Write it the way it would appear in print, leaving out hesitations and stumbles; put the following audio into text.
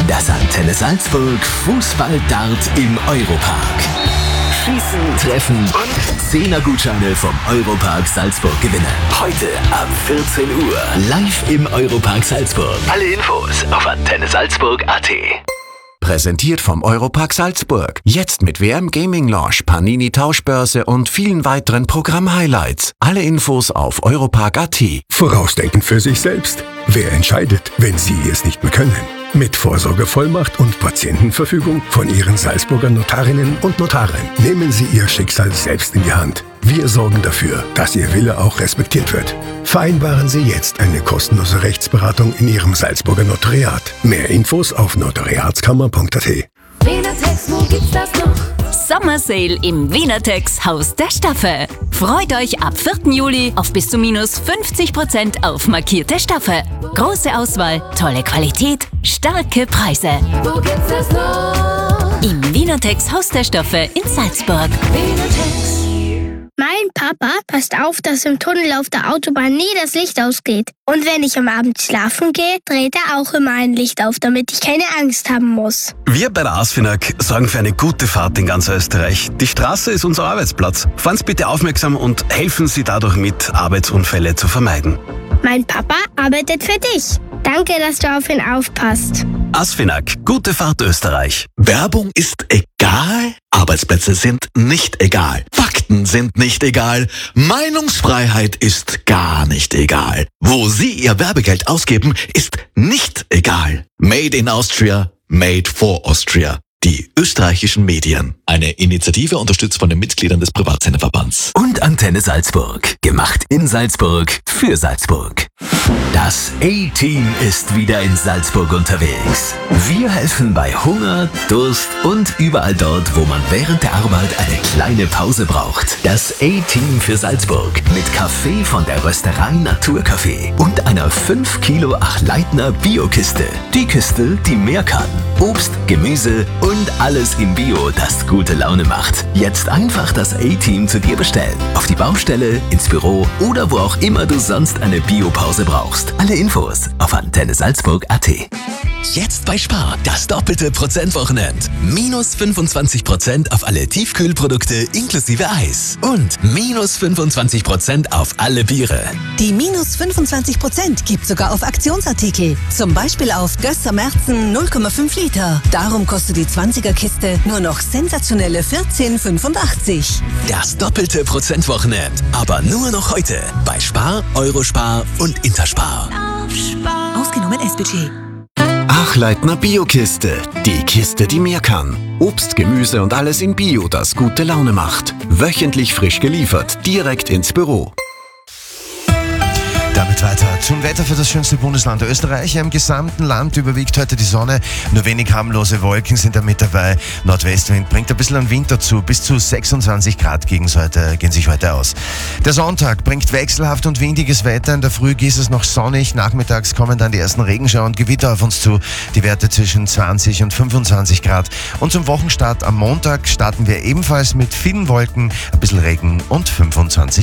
Das Antenne Salzburg Fußball-Dart im Europark. Schießen, treffen und 10er-Gutscheine vom Europark Salzburg gewinnen. Heute ab 14 Uhr live im Europark Salzburg. Alle Infos auf antennesalzburg.at. Präsentiert vom Europark Salzburg. Jetzt mit WM Gaming Lounge, Panini Tauschbörse und vielen weiteren Programm-Highlights. Alle Infos auf europark.at. Vorausdenken für sich selbst. Wer entscheidet, wenn Sie es nicht mehr können? Mit Vorsorgevollmacht und Patientenverfügung von Ihren Salzburger Notarinnen und Notaren. Nehmen Sie Ihr Schicksal selbst in die Hand. Wir sorgen dafür, dass Ihr Wille auch respektiert wird. Vereinbaren Sie jetzt eine kostenlose Rechtsberatung in Ihrem Salzburger Notariat. Mehr Infos auf notariatskammer.at. Wienertex, wo gibt's das noch? Sommersale im Wienertex Haus der Staffe. Freut euch ab 4. Juli auf bis zu minus 50% auf markierte Stoffe. Große Auswahl, tolle Qualität, starke Preise. Wo gibt's das noch? Im Wienertex Haus der Stoffe in Salzburg. Wienertex. Mein Papa passt auf, dass im Tunnel auf der Autobahn nie das Licht ausgeht. Und wenn ich am Abend schlafen gehe, dreht er auch immer ein Licht auf, damit ich keine Angst haben muss. Wir bei der ASFINAG sorgen für eine gute Fahrt in ganz Österreich. Die Straße ist unser Arbeitsplatz. Fahren Sie bitte aufmerksam und helfen Sie dadurch mit, Arbeitsunfälle zu vermeiden. Mein Papa arbeitet für dich. Danke, dass du auf ihn aufpasst. ASFINAG, gute Fahrt Österreich. Werbung ist egal, Arbeitsplätze sind nicht egal, Fakten sind nicht egal, Meinungsfreiheit ist gar nicht egal. Wo Sie Ihr Werbegeld ausgeben, ist nicht egal. Made in Austria, made for Austria. Die österreichischen Medien. Eine Initiative unterstützt von den Mitgliedern des Privatsenderverbands. Und Antenne Salzburg. Gemacht in Salzburg für Salzburg. Das A-Team ist wieder in Salzburg unterwegs. Wir helfen bei Hunger, Durst und überall dort, wo man während der Arbeit eine kleine Pause braucht. Das A-Team für Salzburg mit Kaffee von der Rösterei Naturkaffee und einer 5 Kilo Achleitner Bio-Kiste. Die Kiste, die mehr kann. Obst, Gemüse und alles im Bio, das gute Laune macht. Jetzt einfach das A-Team zu dir bestellen. Auf die Baustelle, ins Büro oder wo auch immer du sonst eine Biopause brauchst. Alle Infos auf antennesalzburg.at. Jetzt bei Spar, das doppelte Prozentwochenend. Minus 25% auf alle Tiefkühlprodukte inklusive Eis. Und minus 25% auf alle Biere. Die minus 25% gibt sogar auf Aktionsartikel. Zum Beispiel auf Gösser Märzen 0,5 Liter. Darum kostet die 20er-Kiste nur noch sensationelle 14,85. Das doppelte Prozentwochenend. Aber nur noch heute. Bei Spar, Eurospar und Interspar. Ausgenommen S-Budget. Achleitner Bio-Kiste. Die Kiste, die mehr kann. Obst, Gemüse und alles in Bio, das gute Laune macht. Wöchentlich frisch geliefert, direkt ins Büro. Damit weiter zum Wetter für das schönste Bundesland Österreich. Im gesamten Land überwiegt heute die Sonne. Nur wenig harmlose Wolken sind da mit dabei. Nordwestwind bringt ein bisschen an Wind dazu. Bis zu 26 Grad gehen sich heute aus. Der Sonntag bringt wechselhaft und windiges Wetter. In der Früh ist es noch sonnig. Nachmittags kommen dann die ersten Regenschauer und Gewitter auf uns zu. Die Werte zwischen 20 und 25 Grad. Und zum Wochenstart am Montag starten wir ebenfalls mit vielen Wolken, ein bisschen Regen und 25